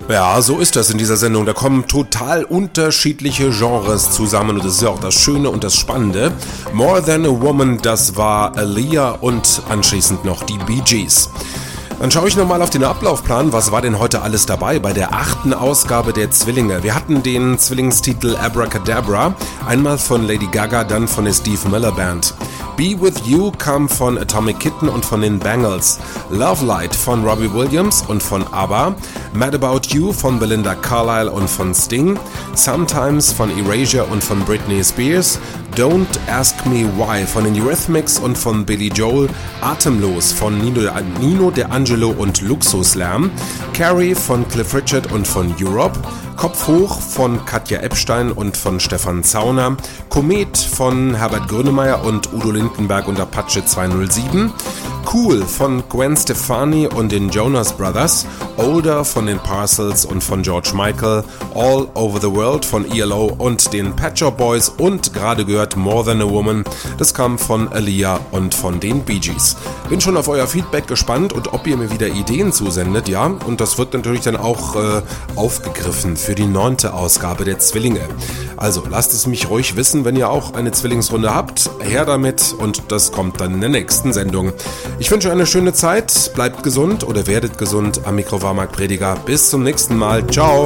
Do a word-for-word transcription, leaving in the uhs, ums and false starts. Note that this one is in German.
Ja, so ist das in dieser Sendung. Da kommen total unterschiedliche Genres zusammen und das ist ja auch das Schöne und das Spannende. More Than a Woman, das war Aaliyah und anschließend noch die Bee Gees. Dann schaue ich nochmal auf den Ablaufplan. Was war denn heute alles dabei bei der achten Ausgabe der Zwillinge? Wir hatten den Zwillingstitel Abracadabra, einmal von Lady Gaga, dann von der Steve Miller Band. Be With You kam von Atomic Kitten und von den Bangles. Love Light von Robbie Williams und von ABBA. Mad About You von Belinda Carlisle und von Sting. Sometimes von Erasure und von Britney Spears. Don't Ask Me Why von den Eurythmics und von Billy Joel. Atemlos von Nino, Nino De Angelo und Luxuslärm. Carrie von Cliff Richard und von Europe. Kopf hoch von Katja Epstein und von Stefan Zauner. Komet von Herbert Grönemeyer und Udo Lindenberg und Apache zweihundertsieben. Cool von Gwen Stefani und den Jonas Brothers. Older von den Parcels und von George Michael. All Over the World von E L O und den Pet Shop Boys und gerade gehört More Than a Woman. Das kam von Aaliyah und von den Bee Gees. Bin schon auf euer Feedback gespannt und ob ihr mir wieder Ideen zusendet, ja. Und das wird natürlich dann auch äh, aufgegriffen für die neunte Ausgabe der Zwillinge. Also lasst es mich ruhig wissen, wenn ihr auch eine Zwillingsrunde habt. Her damit und das kommt dann in der nächsten Sendung. Ich wünsche eine schöne Zeit, bleibt gesund oder werdet gesund. Am Mikro war Marc Prediger. Bis zum nächsten Mal. Ciao.